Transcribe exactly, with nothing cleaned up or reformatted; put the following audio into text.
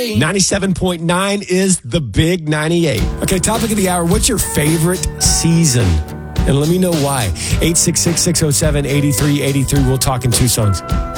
ninety-seven point nine is the Big ninety-eight. Okay, topic of the hour. What's your favorite season? And let me know why. eight six six, six oh seven, eight three eight three. We'll talk in two songs.